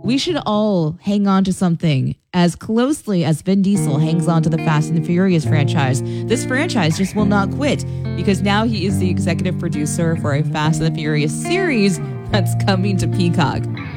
We should all hang on to something as closely as Vin Diesel hangs on to the Fast and the Furious franchise. This franchise just will not quit because now he is the executive producer for a Fast and the Furious series that's coming to Peacock.